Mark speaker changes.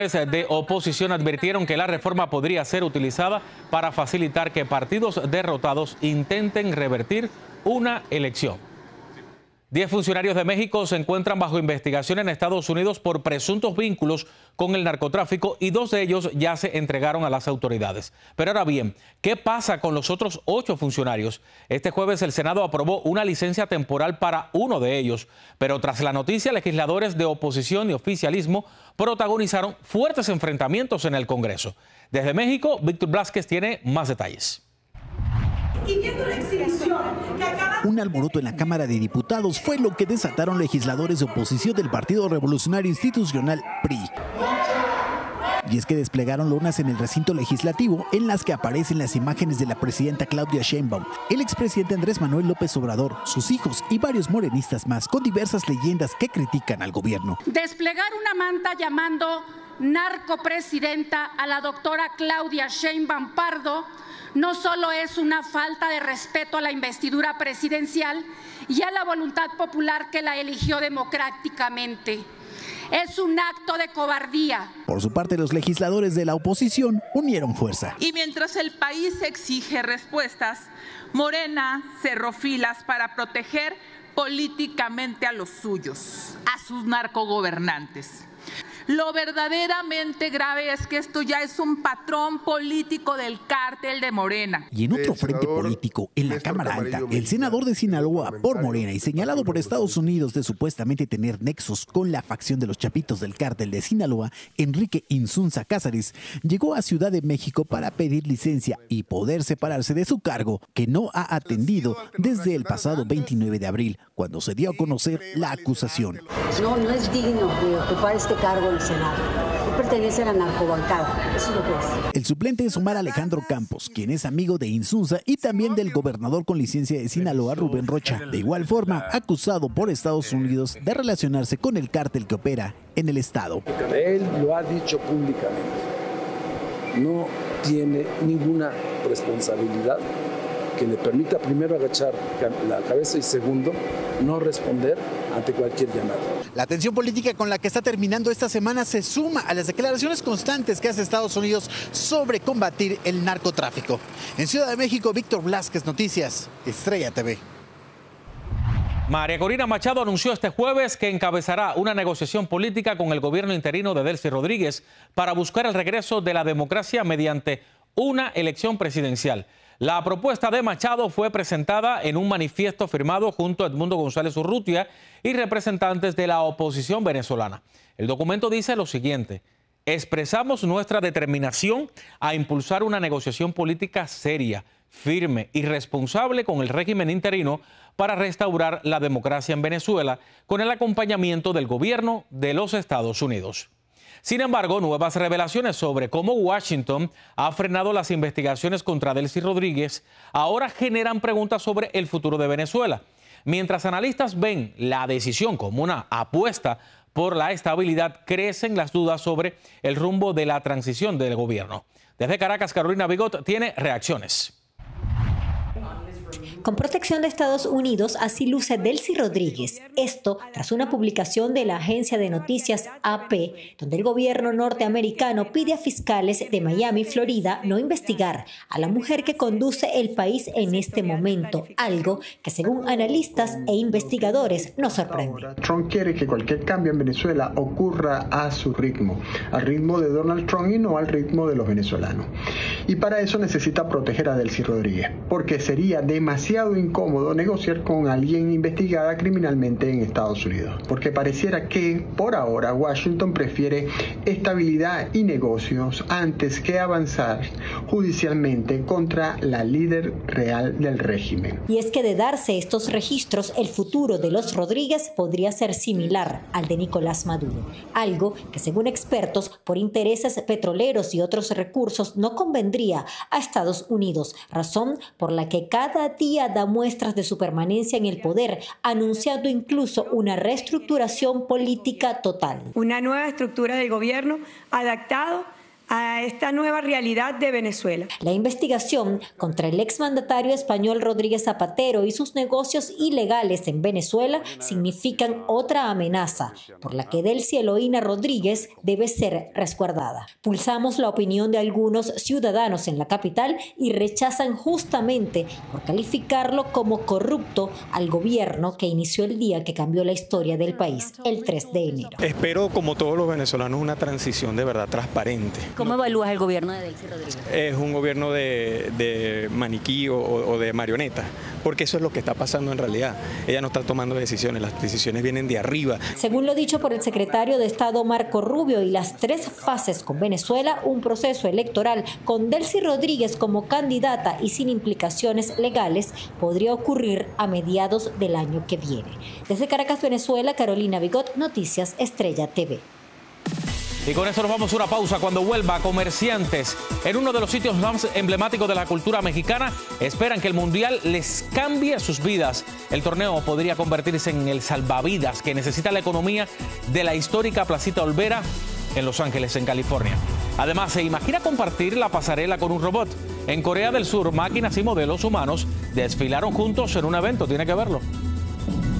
Speaker 1: De oposición advirtieron que la reforma podría ser utilizada para facilitar que partidos derrotados intenten revertir una elección. 10 funcionarios de México se encuentran bajo investigación en Estados Unidos por presuntos vínculos con el narcotráfico y 2 de ellos ya se entregaron a las autoridades. Pero ahora bien, ¿qué pasa con los otros 8 funcionarios? Este jueves el Senado aprobó una licencia temporal para uno de ellos, pero tras la noticia, legisladores de oposición y oficialismo protagonizaron fuertes enfrentamientos en el Congreso. Desde México, Víctor Blázquez tiene más detalles.
Speaker 2: Y viendo la exhibición que acaba...
Speaker 3: Un alboroto en la Cámara de Diputados fue lo que desataron legisladores de oposición del Partido Revolucionario Institucional, PRI. Y es que desplegaron lonas en el recinto legislativo en las que aparecen las imágenes de la presidenta Claudia Sheinbaum, el expresidente Andrés Manuel López Obrador, sus hijos y varios morenistas más con diversas leyendas que critican al gobierno.
Speaker 4: Desplegar una manta llamando narcopresidenta a la doctora Claudia Sheinbaum Pardo no solo es una falta de respeto a la investidura presidencial y a la voluntad popular que la eligió democráticamente. Es un acto de cobardía.
Speaker 3: Por su parte, los legisladores de la oposición unieron fuerza.
Speaker 5: Y mientras el país exige respuestas, Morena cerró filas para proteger políticamente a los suyos, a sus narcogobernantes. Lo verdaderamente grave es que esto ya es un patrón político del cártel de Morena.
Speaker 3: Y en otro frente político, en la Cámara Alta, el senador de Sinaloa por Morena y señalado por Estados Unidos de supuestamente tener nexos con la facción de los chapitos del cártel de Sinaloa, Enrique Insunza Cázares, llegó a Ciudad de México para pedir licencia y poder separarse de su cargo, que no ha atendido desde el pasado 29 de abril, cuando se dio a conocer la acusación.
Speaker 6: No es digno de ocupar este cargo en el Senado. No pertenece a la narcobancada. Eso es lo que es.
Speaker 3: El suplente es Omar Alejandro Campos, quien es amigo de Insunza y también del gobernador con licencia de Sinaloa, Rubén Rocha. De igual forma, acusado por Estados Unidos de relacionarse con el cártel que opera en el estado.
Speaker 7: Él lo ha dicho públicamente. No tiene ninguna responsabilidad que le permita, primero, agachar la cabeza y, segundo, no responder ante cualquier llamada.
Speaker 3: La tensión política con la que está terminando esta semana se suma a las declaraciones constantes que hace Estados Unidos sobre combatir el narcotráfico. En Ciudad de México, Víctor Blázquez, Noticias, Estrella TV.
Speaker 1: María Corina Machado anunció este jueves que encabezará una negociación política con el gobierno interino de Delcy Rodríguez para buscar el regreso de la democracia mediante una elección presidencial. La propuesta de Machado fue presentada en un manifiesto firmado junto a Edmundo González Urrutia y representantes de la oposición venezolana. El documento dice lo siguiente: expresamos nuestra determinación a impulsar una negociación política seria, firme y responsable con el régimen interino para restaurar la democracia en Venezuela con el acompañamiento del gobierno de los Estados Unidos. Sin embargo, nuevas revelaciones sobre cómo Washington ha frenado las investigaciones contra Delcy Rodríguez ahora generan preguntas sobre el futuro de Venezuela. Mientras analistas ven la decisión como una apuesta por la estabilidad, crecen las dudas sobre el rumbo de la transición del gobierno. Desde Caracas, Carolina Bigot tiene reacciones.
Speaker 8: Con protección de Estados Unidos, así luce Delcy Rodríguez. Esto tras una publicación de la agencia de noticias AP, donde el gobierno norteamericano pide a fiscales de Miami, Florida, no investigar a la mujer que conduce el país en este momento, algo que según analistas e investigadores nos sorprende.
Speaker 9: Trump quiere que cualquier cambio en Venezuela ocurra a su ritmo, al ritmo de Donald Trump y no al ritmo de los venezolanos. Y para eso necesita proteger a Delcy Rodríguez, porque sería demasiado incómodo negociar con alguien investigada criminalmente en Estados Unidos, porque pareciera que por ahora Washington prefiere estabilidad y negocios antes que avanzar judicialmente contra la líder real del régimen.
Speaker 8: Y es que de darse estos registros, el futuro de los Rodríguez podría ser similar al de Nicolás Maduro, algo que según expertos por intereses petroleros y otros recursos no convendría a Estados Unidos, razón por la que cada día da muestras de su permanencia en el poder, anunciando incluso una reestructuración política total.
Speaker 10: Una nueva estructura del gobierno adaptado a esta nueva realidad de Venezuela.
Speaker 8: La investigación contra el exmandatario español Rodríguez Zapatero y sus negocios ilegales en Venezuela significan otra amenaza por la que Delcy Eloína Rodríguez debe ser resguardada. Pulsamos la opinión de algunos ciudadanos en la capital y rechazan justamente por calificarlo como corrupto al gobierno que inició el día que cambió la historia del país, el 3 de enero.
Speaker 11: Espero, como todos los venezolanos, una transición de verdad transparente.
Speaker 12: ¿Cómo evalúas el gobierno de Delcy Rodríguez?
Speaker 11: Es un gobierno de maniquí o de marioneta, porque eso es lo que está pasando en realidad. Ella no está tomando decisiones, las decisiones vienen de arriba.
Speaker 8: Según lo dicho por el secretario de Estado Marco Rubio y las 3 fases con Venezuela, un proceso electoral con Delcy Rodríguez como candidata y sin implicaciones legales podría ocurrir a mediados del año que viene. Desde Caracas, Venezuela, Carolina Bigot, Noticias Estrella TV.
Speaker 1: Y con esto nos vamos a una pausa. Cuando vuelva, comerciantes en uno de los sitios más emblemáticos de la cultura mexicana esperan que el Mundial les cambie sus vidas. El torneo podría convertirse en el salvavidas que necesita la economía de la histórica Placita Olvera en Los Ángeles, en California. Además, se imagina compartir la pasarela con un robot. En Corea del Sur, máquinas y modelos humanos desfilaron juntos en un evento. Tiene que verlo.